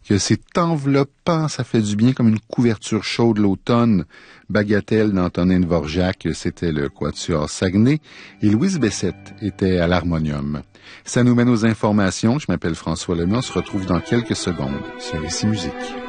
que c'est enveloppant, ça fait du bien comme une couverture chaude l'automne. Bagatelle d'Antonin Dvorak, c'était le Quatuor Saguenay, et Louise Bessette était à l'harmonium. Ça nous mène aux informations. Je m'appelle François Lemay. On se retrouve dans quelques secondes sur Ici Musique.